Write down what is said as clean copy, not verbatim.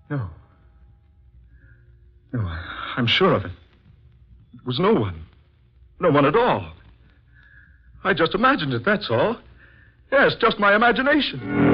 No. No, I'm sure of it. It was no one. No one at all. I just imagined it, that's all. Yes, just my imagination.